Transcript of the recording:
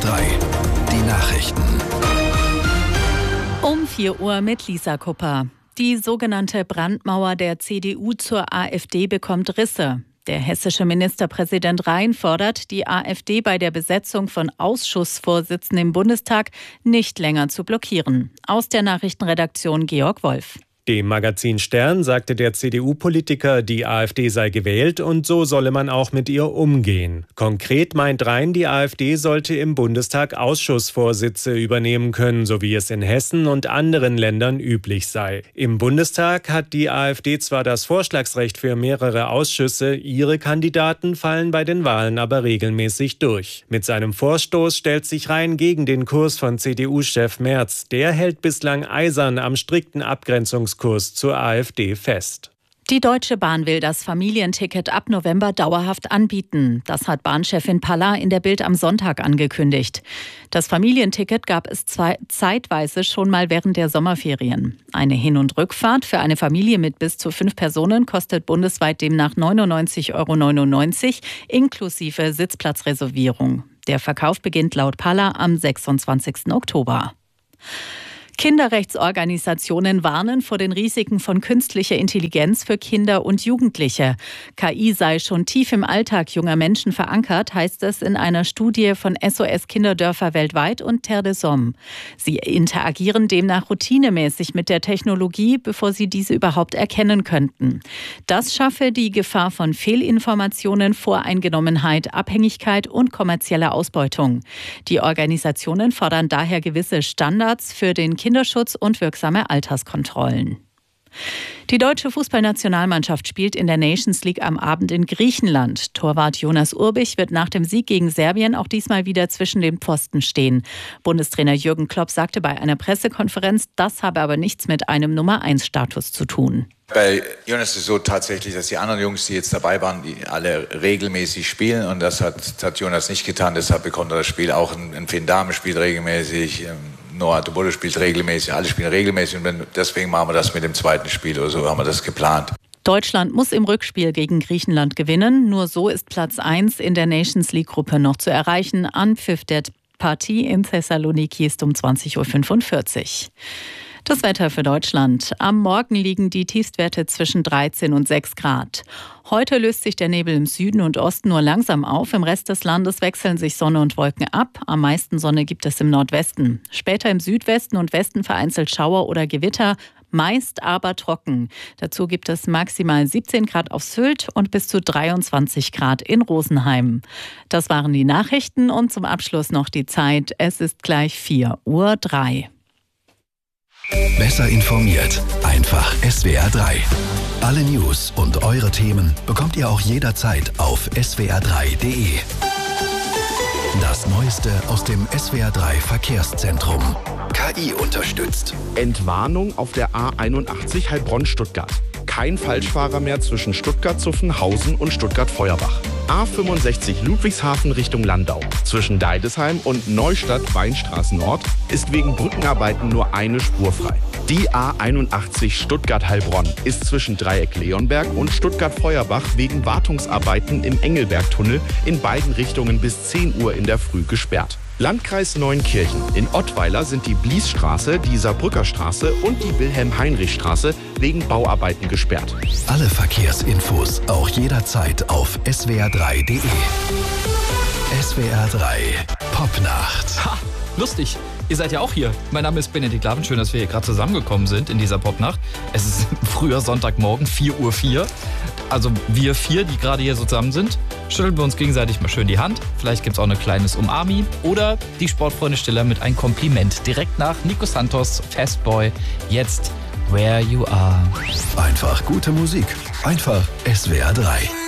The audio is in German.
3. Die Nachrichten. Um 4 Uhr mit Lisa Kupper. Die sogenannte Brandmauer der CDU zur AfD bekommt Risse. Der hessische Ministerpräsident Rhein fordert, die AfD bei der Besetzung von Ausschussvorsitzenden im Bundestag nicht länger zu blockieren. Aus der Nachrichtenredaktion Georg Wolf. Dem Magazin Stern sagte der CDU-Politiker, die AfD sei gewählt und so solle man auch mit ihr umgehen. Konkret meint Rhein, die AfD sollte im Bundestag Ausschussvorsitze übernehmen können, so wie es in Hessen und anderen Ländern üblich sei. Im Bundestag hat die AfD zwar das Vorschlagsrecht für mehrere Ausschüsse, ihre Kandidaten fallen bei den Wahlen aber regelmäßig durch. Mit seinem Vorstoß stellt sich Rhein gegen den Kurs von CDU-Chef Merz. Der hält bislang eisern am strikten Abgrenzungskurs zur AfD fest. Die Deutsche Bahn will das Familienticket ab November dauerhaft anbieten. Das hat Bahnchefin Palla in der Bild am Sonntag angekündigt. Das Familienticket gab es zeitweise schon mal während der Sommerferien. Eine Hin- und Rückfahrt für eine Familie mit bis zu 5 Personen kostet bundesweit demnach 99,99 € inklusive Sitzplatzreservierung. Der Verkauf beginnt laut Palla am 26. Oktober. Kinderrechtsorganisationen warnen vor den Risiken von künstlicher Intelligenz für Kinder und Jugendliche. KI sei schon tief im Alltag junger Menschen verankert, heißt es in einer Studie von SOS Kinderdörfer weltweit und Terre des Hommes. Sie interagieren demnach routinemäßig mit der Technologie, bevor sie diese überhaupt erkennen könnten. Das schaffe die Gefahr von Fehlinformationen, Voreingenommenheit, Abhängigkeit und kommerzieller Ausbeutung. Die Organisationen fordern daher gewisse Standards für den Kinderschutz und wirksame Alterskontrollen. Die deutsche Fußballnationalmannschaft spielt in der Nations League am Abend in Griechenland. Torwart Jonas Urbich wird nach dem Sieg gegen Serbien auch diesmal wieder zwischen den Pfosten stehen. Bundestrainer Jürgen Klopp sagte bei einer Pressekonferenz, das habe aber nichts mit einem Nummer-1-Status zu tun. Bei Jonas ist es so tatsächlich, dass die anderen Jungs, die jetzt dabei waren, die alle regelmäßig spielen und das hat Jonas nicht getan. Deshalb bekommt er das Spiel auch. Ein Finn Dahme spielt regelmäßig, Noah Tobolo spielt regelmäßig, alle spielen regelmäßig und deswegen machen wir das mit dem zweiten Spiel oder so haben wir das geplant. Deutschland muss im Rückspiel gegen Griechenland gewinnen. Nur so ist Platz 1 in der Nations League-Gruppe noch zu erreichen. Anpfiff der Partie in Thessaloniki ist um 20.45 Uhr. Das Wetter für Deutschland. Am Morgen liegen die Tiefstwerte zwischen 13 und 6 Grad. Heute löst sich der Nebel im Süden und Osten nur langsam auf. Im Rest des Landes wechseln sich Sonne und Wolken ab. Am meisten Sonne gibt es im Nordwesten. Später im Südwesten und Westen vereinzelt Schauer oder Gewitter, meist aber trocken. Dazu gibt es maximal 17 Grad auf Sylt und bis zu 23 Grad in Rosenheim. Das waren die Nachrichten und zum Abschluss noch die Zeit. Es ist gleich 4:03 Uhr. Besser informiert, einfach SWR 3. Alle News und eure Themen bekommt ihr auch jederzeit auf swr3.de. Das Neueste aus dem SWR 3 Verkehrszentrum. KI unterstützt. Entwarnung auf der A81 Heilbronn-Stuttgart. Kein Falschfahrer mehr zwischen Stuttgart-Zuffenhausen und Stuttgart-Feuerbach. A65 Ludwigshafen Richtung Landau. Zwischen Deidesheim und Neustadt-Weinstraße Nord ist wegen Brückenarbeiten nur eine Spur frei. Die A81 Stuttgart-Heilbronn ist zwischen Dreieck Leonberg und Stuttgart-Feuerbach wegen Wartungsarbeiten im Engelbergtunnel in beiden Richtungen bis 10 Uhr in der Früh gesperrt. Landkreis Neunkirchen. In Ottweiler sind die Bliesstraße, die Saarbrücker Straße und die Wilhelm-Heinrich-Straße wegen Bauarbeiten gesperrt. Alle Verkehrsinfos auch jederzeit auf swr3.de. SWR 3 Popnacht. Ha, lustig. Ihr seid ja auch hier. Mein Name ist Benedikt Laven. Schön, dass wir hier gerade zusammengekommen sind in dieser Popnacht. Es ist früher Sonntagmorgen, 4:04 Uhr. Also wir 4, die gerade hier so zusammen sind, schütteln wir uns gegenseitig mal schön die Hand. Vielleicht gibt es auch ein kleines Umarmi. Oder die Sportfreunde Stiller mit einem Kompliment. Direkt nach Nico Santos, Fastboy. Jetzt Where You Are. Einfach gute Musik. Einfach SWR 3.